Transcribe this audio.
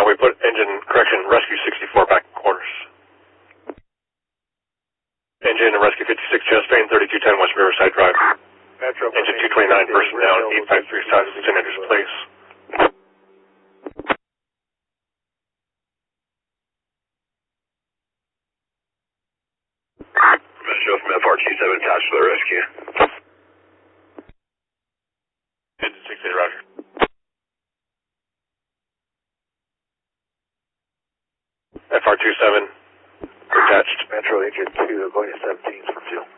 we put engine, correction, rescue 64 back in quarters. Engine and rescue 56, chest vein, 3210 West Riverside Drive. Metro. Engine 229, person down, 853 south, 10 enters place. Metro from FR27 attached for the rescue. Engine 68, roger. FR27, attached. Metro Engine 2, going to 17 for fuel.